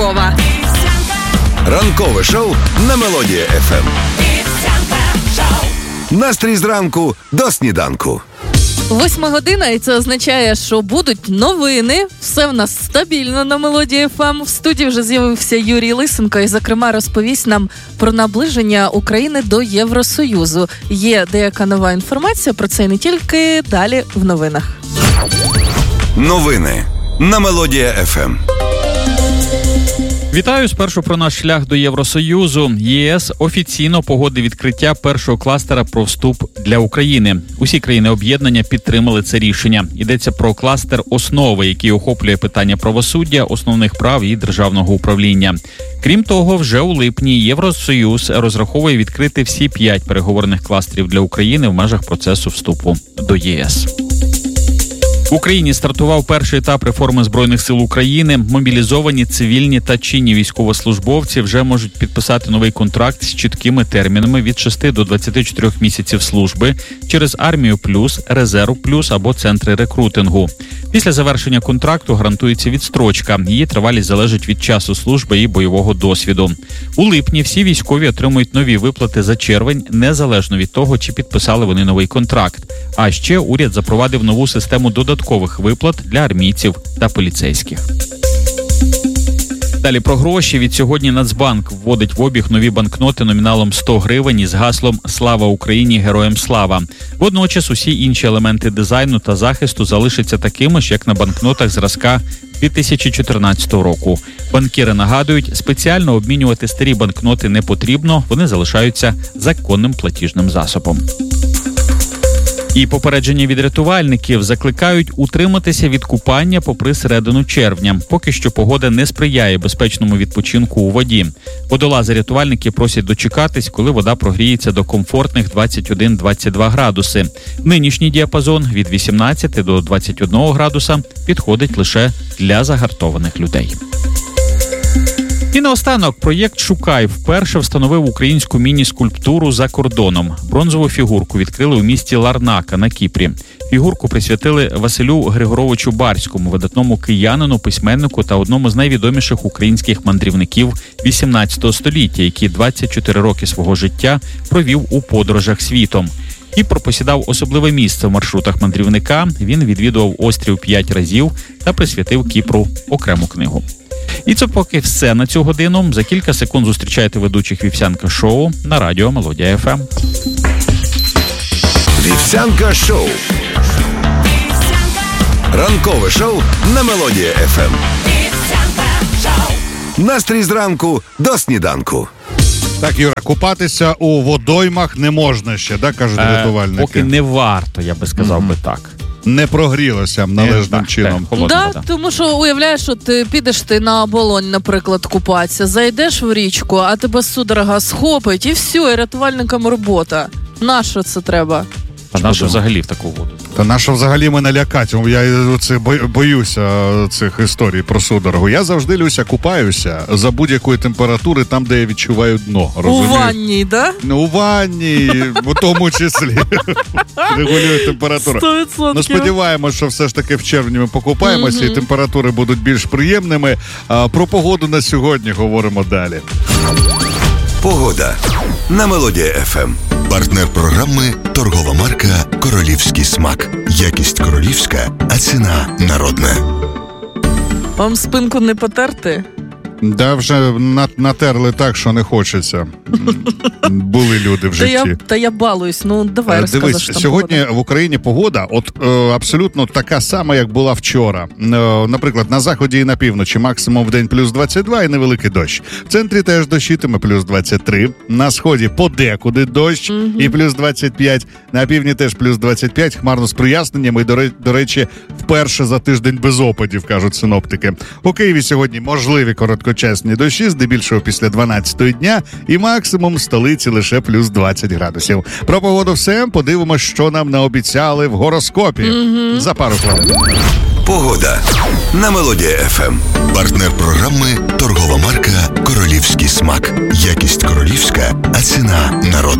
ранкова. Ранкове шоу на Мелодія ФМ. Настрій зранку до сніданку. 8 година, і це означає, що будуть новини. Все в нас стабільно на Мелодії ФМ. В студії вже з'явився Юрій Лисенко і, зокрема, розповість нам про наближення України до Євросоюзу. Є деяка нова інформація про це і не тільки. Далі в новинах. Новини на Мелодія ФМ. Вітаю! Спершу про наш шлях до Євросоюзу. ЄС офіційно погодив відкриття першого кластера про вступ для України. Усі країни об'єднання підтримали це рішення. Йдеться про кластер «Основи», який охоплює питання правосуддя, основних прав і державного управління. Крім того, вже у липні Євросоюз розраховує відкрити всі 5 переговорних кластерів для України в межах процесу вступу до ЄС. В Україні стартував перший етап реформи Збройних сил України. Мобілізовані, цивільні та чинні військовослужбовці вже можуть підписати новий контракт з чіткими термінами від 6 до 24 місяців служби через Армію Плюс, Резерв Плюс або центри рекрутингу. Після завершення контракту гарантується відстрочка. Її тривалість залежить від часу служби і бойового досвіду. У липні всі військові отримують нові виплати за червень, незалежно від того, чи підписали вони новий контракт. А ще уряд запровадив нову систему додаткових виплат для армійців та поліцейських. Далі про гроші. Від сьогодні Нацбанк вводить в обіг нові банкноти номіналом 100 гривень із гаслом «Слава Україні! Героям слава!». Водночас усі інші елементи дизайну та захисту залишаться такими ж, як на банкнотах зразка 2014 року. Банкіри нагадують, спеціально обмінювати старі банкноти не потрібно, вони залишаються законним платіжним засобом. І попередження від рятувальників закликають утриматися від купання попри середину червня. Поки що погода не сприяє безпечному відпочинку у воді. Водолази-рятувальники просять дочекатись, коли вода прогріється до комфортних 21-22 градуси. Нинішній діапазон від 18 до 21 градуса підходить лише для загартованих людей. І наостанок, проєкт «Шукай» вперше встановив українську міні-скульптуру за кордоном. Бронзову фігурку відкрили у місті Ларнака на Кіпрі. Фігурку присвятили Василю Григоровичу Барському, видатному киянину, письменнику та одному з найвідоміших українських мандрівників XVIII століття, який 24 роки свого життя провів у подорожах світом. Кіпр посідав особливе місце в маршрутах мандрівника, він відвідував острів 5 разів та присвятив Кіпру окрему книгу. І це поки все на цю годину. За кілька секунд зустрічайте ведучих «Вівсянка шоу» на радіо Мелодія ФМ. «Вівсянка шоу». Ранкове шоу на Мелодія ФМ. Настрій зранку до сніданку. Так, Юра, купатися у водоймах не можна ще, так, кажуть рятувальники? Поки не варто, я би сказав би так. Не прогрілося належним чином. Так, тому що уявляєш, що ти підеш на оболонь, наприклад, купатися, зайдеш в річку, а тебе судорога схопить, і все, і рятувальникам робота. Нащо це треба? А нащо взагалі в таку воду? Та нащо взагалі мене лякати? Я боюся цих історій про судорогу. Я завжди, Люся, купаюся за будь-якої температури там, де я відчуваю дно. Розумієш? У ванні, да? Ну, у ванні, в тому числі. Регулює температуру. 100%. Ну, сподіваємось, що все ж таки в червні ми покупаємося, і температури будуть більш приємними. Про погоду на сьогодні говоримо далі. Погода на Мелодія ФМ. Партнер програми – торгова марка «Королівський смак». Якість королівська, а ціна народна. Вам спинку не потерти? Да, вже натерли так, що не хочеться. Були люди в житті. Та я балуюсь, давай розказуй. Дивись, сьогодні погода в Україні погода абсолютно така сама, як була вчора. Наприклад, на заході і на півночі максимум в день плюс 22 і невеликий дощ. В центрі теж дощитиме плюс 23. На сході подекуди дощ і плюс 25. На півдні теж плюс 25, хмарно з проясненнями. І, до речі, вперше за тиждень без опадів, кажуть синоптики. У Києві сьогодні можливі короткочасні дощі, здебільшого після 12-ї дня, і максимум в столиці лише плюс 20 градусів. Про погоду все. Подивимось, що нам наобіцяли в гороскопі. За пару хвилин. Погода на Мелодія ФМ. Партнер програми – торгова марка «Королівський смак». Якість королівська, а ціна народна.